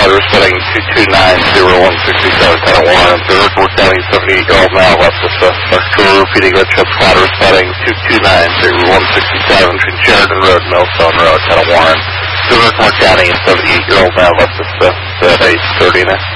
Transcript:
Carter setting 229-0167, kind of Warren. Zurich, North County, 78-year-old male, left with the Archer, repeating that trip, Carter setting 229-0167, between Sheridan Road and Millstone Road, kind of Warren. Zurich, North County, 78-year-old male, left with the 8:30 now.